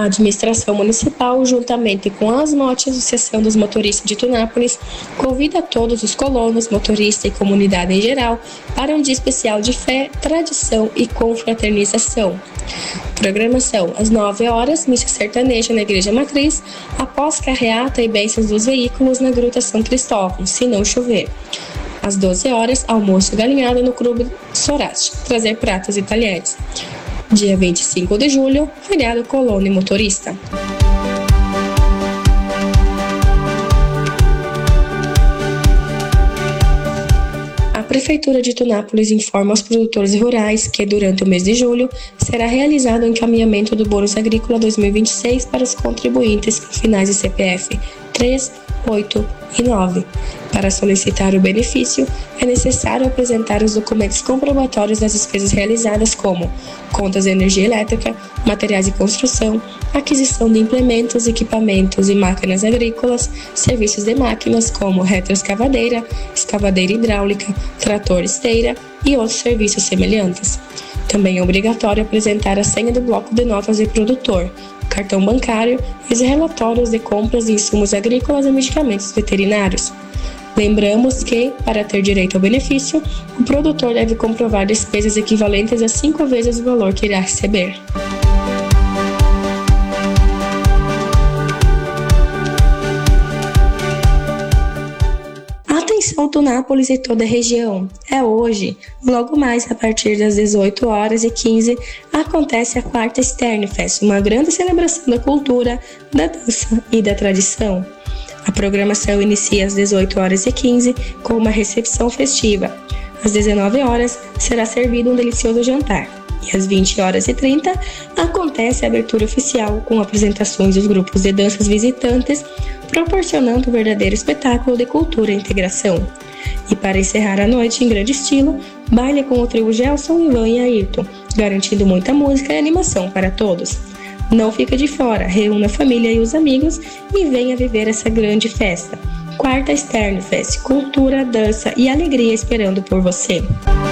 A administração municipal, juntamente com a ASMOT, Associação dos Motoristas de Tunápolis, convida todos os colonos, motoristas e comunidade em geral para um dia especial de fé, tradição e confraternização. Programação: às 9 horas, missa sertaneja na Igreja Matriz, após carreata e bênçãos dos veículos na Gruta São Cristóvão, se não chover. Às 12 horas, almoço galinhada no Clube Sorate, trazer pratos e talheres. Dia 25 de julho, feriado colono e motorista. A Prefeitura de Tunápolis informa aos produtores rurais que, durante o mês de julho, será realizado o encaminhamento do Bônus Agrícola 2026 para os contribuintes com finais de CPF 3, 8 e 9. Para solicitar o benefício, é necessário apresentar os documentos comprobatórios das despesas realizadas, como contas de energia elétrica, materiais de construção, aquisição de implementos, equipamentos e máquinas agrícolas, serviços de máquinas como retroescavadeira, escavadeira hidráulica, trator esteira e outros serviços semelhantes. Também é obrigatório apresentar a senha do bloco de notas de produtor, cartão bancário e os relatórios de compras de insumos agrícolas e medicamentos veterinários. Lembramos que, para ter direito ao benefício, o produtor deve comprovar despesas equivalentes a 5 vezes o valor que irá receber. Atenção Tunápolis e toda a região. É hoje, logo mais a partir das 18h15, acontece a 4ª Sternfest, uma grande celebração da cultura, da dança e da tradição. A programação inicia às 18h15 com uma recepção festiva. Às 19 horas será servido um delicioso jantar. E às 20h30 acontece a abertura oficial com apresentações dos grupos de danças visitantes, proporcionando um verdadeiro espetáculo de cultura e integração. E para encerrar a noite em grande estilo, baile com o trio Gelson, Ivan e Ayrton, garantindo muita música e animação para todos. Não fica de fora, reúna a família e os amigos e venha viver essa grande festa. 4ª Sternfest, cultura, dança e alegria esperando por você.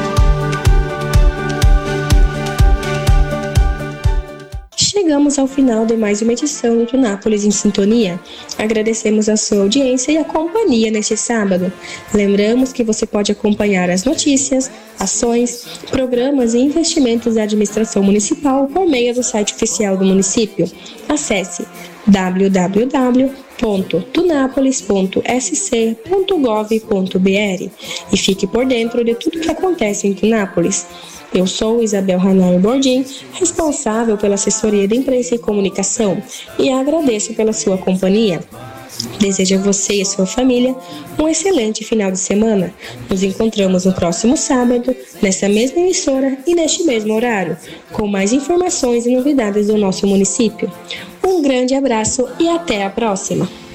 Chegamos ao final de mais uma edição do Tunápolis em Sintonia. Agradecemos a sua audiência e a companhia neste sábado. Lembramos que você pode acompanhar as notícias, ações, programas e investimentos da administração municipal por meio do site oficial do município. Acesse www.tunapolis.sc.gov.br e fique por dentro de tudo que acontece em Tunápolis. Eu sou Isabel Hanai Bordim, responsável pela assessoria de imprensa e comunicação, e agradeço pela sua companhia. Desejo a você e a sua família um excelente final de semana. Nos encontramos no próximo sábado, nessa mesma emissora e neste mesmo horário, com mais informações e novidades do nosso município. Um grande abraço e até a próxima!